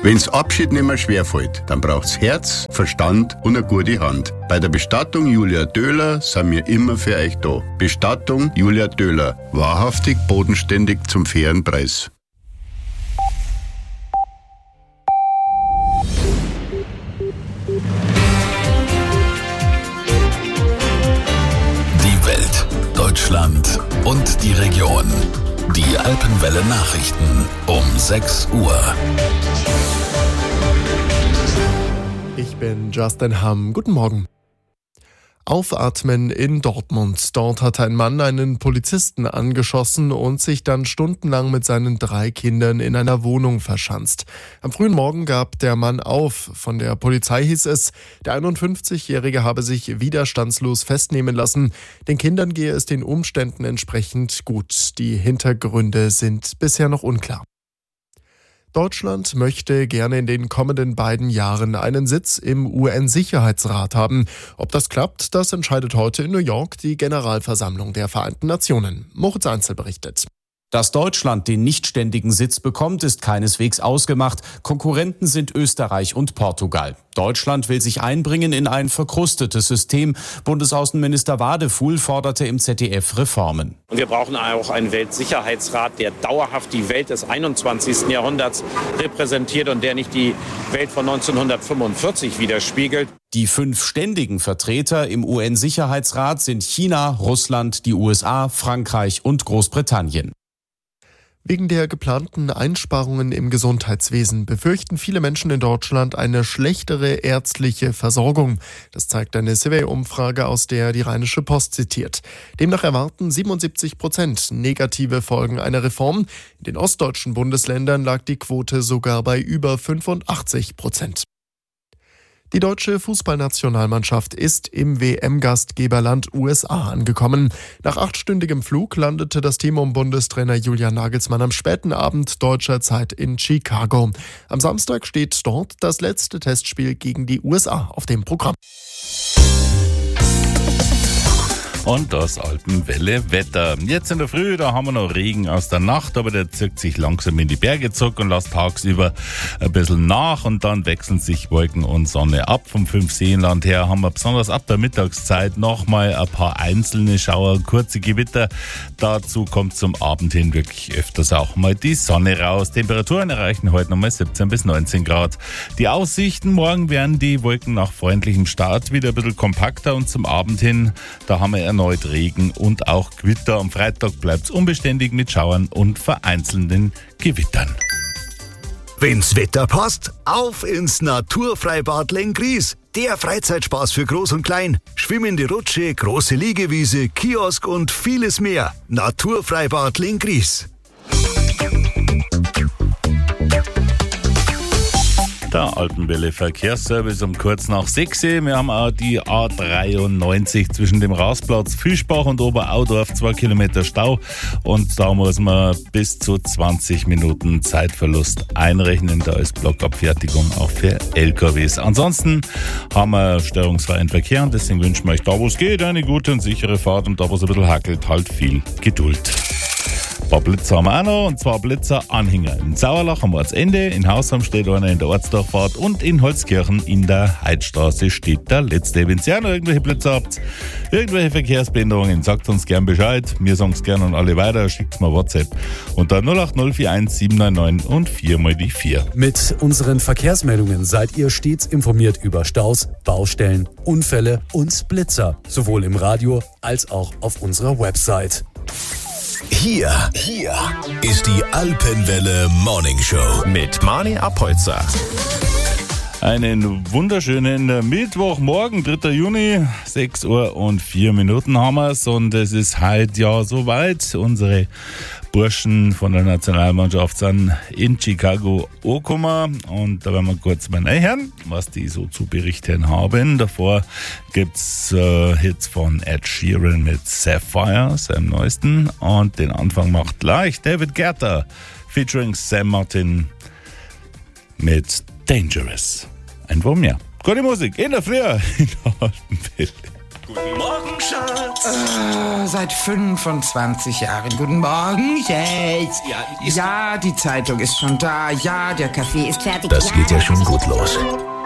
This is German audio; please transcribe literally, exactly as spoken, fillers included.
Wenn's Abschied nicht mehr schwerfällt, dann braucht's Herz, Verstand und eine gute Hand. Bei der Bestattung Julia Döhler sind wir immer für euch da. Bestattung Julia Döhler. Wahrhaftig, bodenständig, zum fairen Preis. Die Welt, Deutschland und die Region. Die Alpenwelle Nachrichten um sechs Uhr. Ich bin Justin Hamm. Guten Morgen. Aufatmen in Dortmund. Dort hat ein Mann einen Polizisten angeschossen und sich dann stundenlang mit seinen drei Kindern in einer Wohnung verschanzt. Am frühen Morgen gab der Mann auf. Von der Polizei hieß es, der einundfünfzigjährige habe sich widerstandslos festnehmen lassen. Den Kindern gehe es den Umständen entsprechend gut. Die Hintergründe sind bisher noch unklar. Deutschland möchte gerne in den kommenden beiden Jahren einen Sitz im U N-Sicherheitsrat haben. Ob das klappt, das entscheidet heute in New York die Generalversammlung der Vereinten Nationen. Moritz Einzel berichtet. Dass Deutschland den nichtständigen Sitz bekommt, ist keineswegs ausgemacht. Konkurrenten sind Österreich und Portugal. Deutschland will sich einbringen in ein verkrustetes System. Bundesaußenminister Wadefuhl forderte im Z D F Reformen. Und wir brauchen auch einen Weltsicherheitsrat, der dauerhaft die Welt des einundzwanzigsten Jahrhunderts repräsentiert und der nicht die Welt von neunzehnhundertfünfundvierzig widerspiegelt. Die fünf ständigen Vertreter im U N-Sicherheitsrat sind China, Russland, die U S A, Frankreich und Großbritannien. Wegen der geplanten Einsparungen im Gesundheitswesen befürchten viele Menschen in Deutschland eine schlechtere ärztliche Versorgung. Das zeigt eine Survey-Umfrage, aus der die Rheinische Post zitiert. Demnach erwarten siebenundsiebzig Prozent negative Folgen einer Reform. In den ostdeutschen Bundesländern lag die Quote sogar bei über fünfundachtzig Prozent. Die deutsche Fußballnationalmannschaft ist im W M-Gastgeberland U S A angekommen. Nach achtstündigem Flug landete das Team um Bundestrainer Julian Nagelsmann am späten Abend deutscher Zeit in Chicago. Am Samstag steht dort das letzte Testspiel gegen die U S A auf dem Programm. Und das Alpenwelle-Wetter. Jetzt in der Früh, da haben wir noch Regen aus der Nacht, aber der zieht sich langsam in die Berge zurück und lässt tagsüber ein bisschen nach und dann wechseln sich Wolken und Sonne ab. Vom Fünfseenland her haben wir besonders ab der Mittagszeit nochmal ein paar einzelne Schauer, kurze Gewitter. Dazu kommt zum Abend hin wirklich öfters auch mal die Sonne raus. Temperaturen erreichen heute nochmal siebzehn bis neunzehn Grad. Die Aussichten, morgen werden die Wolken nach freundlichem Start wieder ein bisschen kompakter und zum Abend hin, da haben wir erneut Regen und auch Gewitter. Am Freitag bleibt es unbeständig mit Schauern und vereinzelten Gewittern. Wenn's Wetter passt, auf ins Naturfreibad Lenggries. Der Freizeitspaß für Groß und Klein. Schwimmende Rutsche, große Liegewiese, Kiosk und vieles mehr. Naturfreibad Lenggries. Der Alpenwelle Verkehrsservice um kurz nach sechs. Wir haben auch die A dreiundneunzig zwischen dem Rausplatz Fischbach und Oberaudorf, zwei Kilometer Stau. Und da muss man bis zu zwanzig Minuten Zeitverlust einrechnen. Da ist Blockabfertigung auch für L K Ws. Ansonsten haben wir störungsfreien Verkehr und deswegen wünschen wir euch da, wo es geht, eine gute und sichere Fahrt und da, wo es ein bisschen hackelt, halt viel Geduld. Ein paar Blitzer haben wir auch noch, und zwar Blitzer-Anhänger. In Sauerlach am Ortsende, in Hausham steht einer in der Ortsdurchfahrt und in Holzkirchen in der Heidstraße steht der letzte. Wenn ihr auch noch irgendwelche Blitzer habt, irgendwelche Verkehrsbehinderungen, sagt uns gern Bescheid. Wir sagen es gern an alle weiter, schickt mir WhatsApp unter null acht null vier eins sieben neun neun und vier mal die vier. Mit unseren Verkehrsmeldungen seid ihr stets informiert über Staus, Baustellen, Unfälle und Blitzer, sowohl im Radio als auch auf unserer Website. Hier, hier ist die Alpenwelle Morning Show mit Mani Abholzer. Einen wunderschönen Mittwochmorgen, dritter Juni, sechs Uhr und vier Minuten haben wir's und es ist heute ja soweit. Unsere Burschen von der Nationalmannschaft sind in Chicago angekommen und da werden wir kurz mal reinhören, was die so zu berichten haben. Davor gibt's äh, Hits von Ed Sheeran mit Sapphire, seinem neuesten, und den Anfang macht gleich David Guetta featuring Sam Martin mit Dangerous. Ein Wurm mehr. Gute Musik in der Früh in der Alpenwelle. Guten Morgen, Schatz. Äh, seit fünfundzwanzig Jahren. Guten Morgen, Schatz. Ja, ja, die Zeitung ist schon da. Ja, der Kaffee ist fertig. Das ja, geht ja schon gut los.